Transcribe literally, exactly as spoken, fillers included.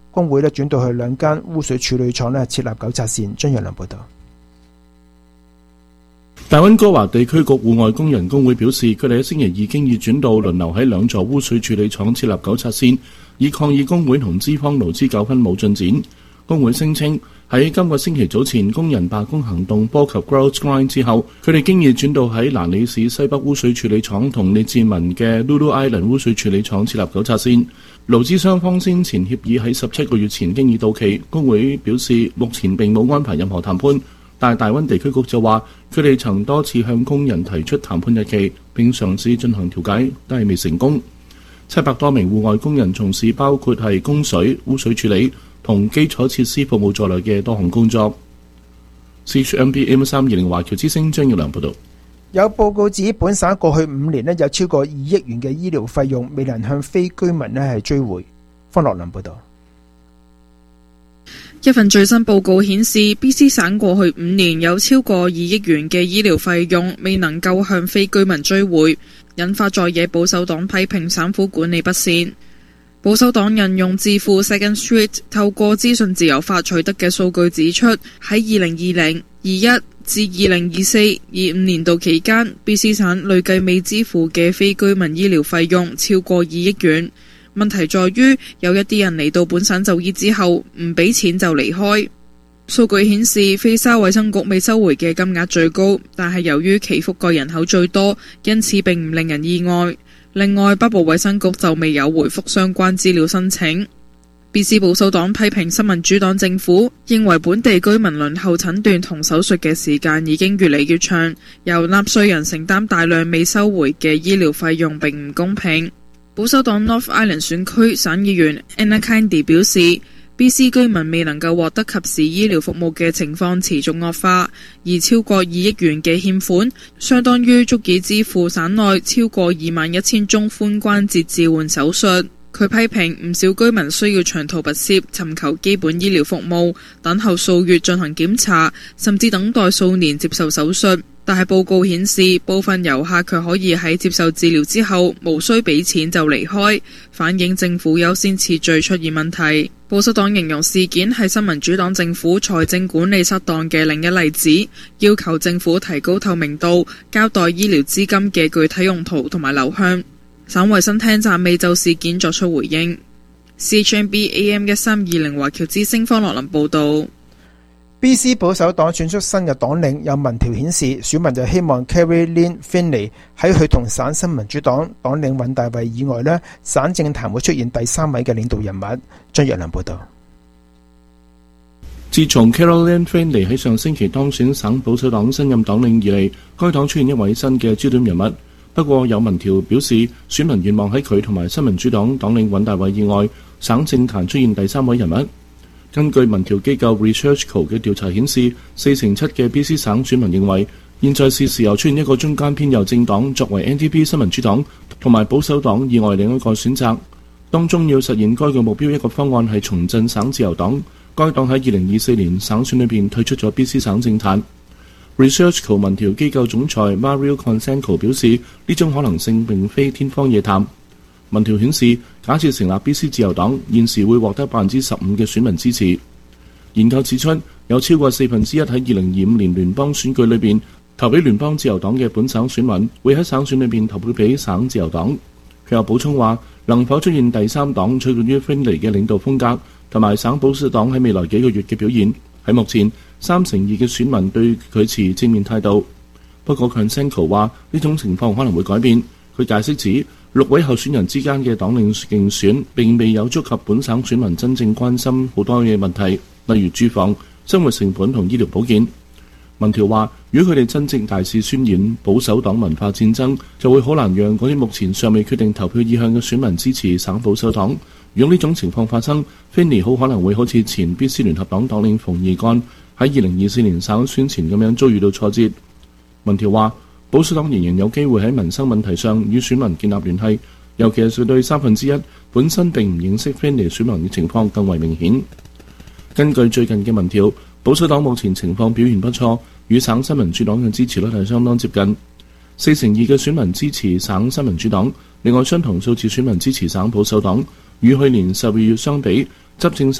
工會咧轉到去兩間污水處理廠咧設立糾察線。張若良報道。 大溫哥華地區局戶外工人工會表示，佢哋喺星期二經已轉到輪流喺兩座污水處理廠設立糾察線，以抗議工會同資方勞資糾紛冇進展。工會聲稱喺今個星期早前工人罷工行動波及 Grouse Grind 之後，佢哋經已轉到喺蘭里市西北污水處理廠同列治文嘅 Lulu Island 污水處理廠設立糾察線。勞資雙方先前協議喺十七個月前經已到期，工會表示目前並冇安排任何談判。但係大溫地區局就話，佢哋曾多次向工人提出談判日期，並嘗試進行調解，但係未成功。七百多名戶外工人從事包括係供水、污水處理同基礎設施服務在內嘅多項工作。C H M B A M 三二零華僑之聲張耀良報道。 有報告指，本省過去五年咧有超過二億元嘅醫療費用未能向非居民咧係追回。方樂倫報道。 一份最新報告顯示 ，B C 省過去五年有超過二億元嘅醫療費用未能夠向非居民追回，引發在野保守黨批評省府管理不善。保守黨引用智庫 Second Street 透過資訊自由法取得嘅數據指出，喺二零二零、二一至二零二四、二五年度期間 ，B C 省累計未支付嘅非居民醫療費用超過二億元。問題在於有一啲人嚟到本省就醫之後唔俾錢就離開。數據顯示，菲沙衛生局未收回嘅金額最高，但係由於其覆蓋人口最多，因此並唔令人意外。另外，北部衛生局就未有回覆相關資料申請。B C 保守黨批評新民主黨政府，認為本地居民輪候診斷同手術嘅時間已經越嚟越長，由納稅人承擔大量未收回嘅醫療費用並唔公平。保守黨 North Island 選區省議員 Anna Kennedy 表示， B C 居民未能夠獲得及時醫療服務嘅情況持續惡化，而超過二億元嘅欠款，相當於足以支付省內超過二萬一千宗髖關節置換手術。佢批評唔少居民需要長途跋涉尋求基本醫療服務，等候數月進行檢查，甚至等待數年接受手術。但係報告顯示，部分遊客卻可以喺接受治療之後無需俾錢就離開，反映政府優先次序出現問題。保守黨形容事件係新民主黨政府財政管理失當嘅另一例子，要求政府提高透明度，交代醫療資金嘅具體用途同埋流向。省衛生廳暫未就事件作出回應。C H M B A M 一三二零華僑之聲方樂林報導。 B C 保守黨選出新嘅黨領，有民調顯示選民就希望 Carrie Lynn Finley 喺佢同省新民主黨黨領尹大衛以外呢，省政壇會出現第三位嘅領導人物。張若良報導。 自從 Carrie Lynn Finley 喺上星期當選省保守黨新任黨領以嚟，該黨出現一位新嘅焦點人物。不過有民調表示，選民願望喺佢同埋新民主黨黨領尹大衛以外，省政壇出現第三位人物。根據民調機構 ResearchGate 嘅調查顯示，四成七嘅 B C 省選民認為，現在是時候出現一個中間偏右政黨，作為 N D P 新民主黨同埋保守黨以外另一個選擇。當中要實現該個目標，一個方案係重振省自由黨。該黨喺二零二四年省選裏邊退出咗 B C 省政壇。ResearchGate 民調機構總裁 Mario Consenco 表示，呢種可能性並非天方夜譚。民調顯示，假設成立 B C 自由黨，現時會獲得百分之十五嘅選民支持。研究指出，有超過四分之一喺二零二五年聯邦選舉裏邊投俾聯邦自由黨嘅本省選民，會喺省選裏邊投票俾省自由黨。佢又補充話，能否出現第三黨取決於 Finley 嘅領導風格同埋省保守黨喺未來幾個月嘅表現。喺目前，三成二嘅選民對佢持正面態度。不過 Consenco 話呢種情況可能會改變。佢解釋指，六位候選人之間嘅黨領競選並未有觸及本省選民真正關心好多嘅問題，例如住房、生活成本同醫療保健。民調話，如果佢哋真正大肆渲染保守黨文化戰爭，就會好難讓嗰啲目前尚未決定投票意向嘅選民支持省保守黨。如果呢種情況發生，Finley 好可能會好似前 B C 聯合黨黨領馮義幹喺二零二四年省選前咁樣遭遇到挫折。民調話，保守黨仍然有機會喺民生問題上與選民建立聯繫，尤其係對三分之一本身並唔認識 Finley 選民嘅情況更為明顯。根據最近嘅民調，保守黨目前情況表現不錯，與省新民主黨嘅支持率係相當接近，四成二嘅選民支持省新民主黨，另外相同數字選民支持省保守黨。與去年十二月相比，執政